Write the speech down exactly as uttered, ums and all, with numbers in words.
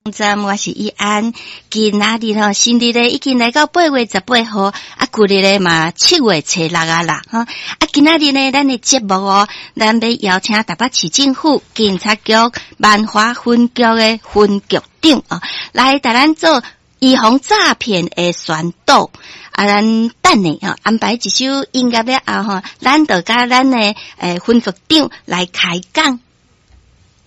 站我是依安，今仔日吼，新历咧已经来到八月十八号，啊，旧历咧嘛七月初六啊啦，哈，啊，今仔日呢，咱的节目哦，咱要邀請台北市政府警察局萬華分局的分局長啊，來帶咱做預防詐騙的宣導。啊，咱等呢吼安排一首音樂了後吼，咱就甲咱的誒分局長來開講。